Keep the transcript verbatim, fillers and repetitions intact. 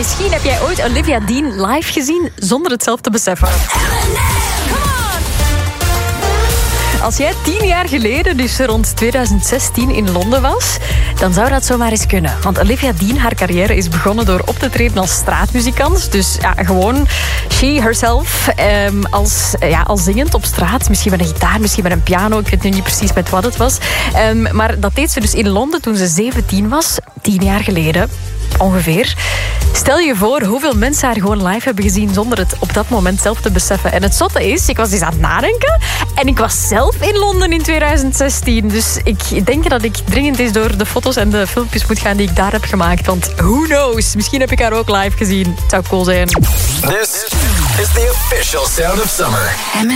Misschien heb jij ooit Olivia Dean live gezien zonder het zelf te beseffen. Als jij tien jaar geleden, dus rond tweeduizend zestien, in Londen was, dan zou dat zomaar eens kunnen. Want Olivia Dean, haar carrière is begonnen door op te treden als straatmuzikant. Dus ja, gewoon she, herself, um, als, ja, als zingend op straat. Misschien met een gitaar, misschien met een piano. Ik weet nu niet precies met wat het was. Um, maar dat deed ze dus in Londen toen ze zeventien was. Tien jaar geleden, ongeveer. Stel je voor hoeveel mensen haar gewoon live hebben gezien zonder het op dat moment zelf te beseffen. En het zotte is, ik was eens aan het nadenken en ik was zelf in Londen in tweeduizend zestien. Dus ik denk dat ik dringend eens door de foto's en de filmpjes moet gaan die ik daar heb gemaakt. Want who knows, misschien heb ik haar ook live gezien. Het zou cool zijn. This is the official sound of summer.